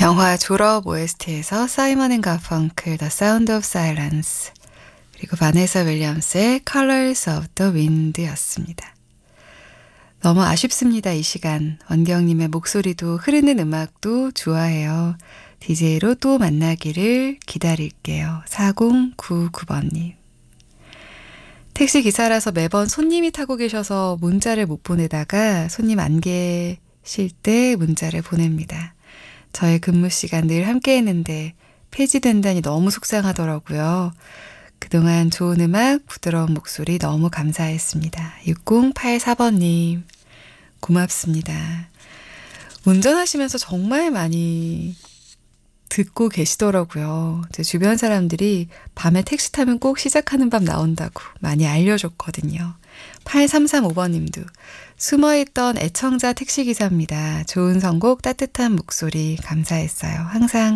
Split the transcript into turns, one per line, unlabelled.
영화 졸업 OST에서 사이먼 앤 가펑클 The Sound of Silence, 그리고 바네사 윌리엄스의 Colors of the Wind였습니다. 너무 아쉽습니다. 이 시간 원경님의 목소리도 흐르는 음악도 좋아해요. DJ로 또 만나기를 기다릴게요. 4099번님. 택시 기사라서 매번 손님이 타고 계셔서 문자를 못 보내다가 손님 안 계실 때 문자를 보냅니다. 저의 근무 시간 늘 함께 했는데 폐지된다니 너무 속상하더라고요. 그동안 좋은 음악, 부드러운 목소리 너무 감사했습니다. 6084번님, 고맙습니다. 운전하시면서 정말 많이 듣고 계시더라고요. 제 주변 사람들이 밤에 택시 타면 꼭 시작하는 밤 나온다고 많이 알려줬거든요. 8335번님도 숨어있던 애청자 택시기사입니다. 좋은 선곡, 따뜻한 목소리 감사했어요. 항상